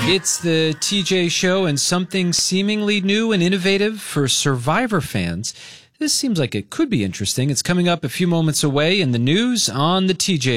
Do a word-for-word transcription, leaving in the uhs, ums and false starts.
It's the T J Show, and something seemingly new and innovative for Survivor fans. This seems like it could be interesting. It's coming up a few moments away in the news on the T J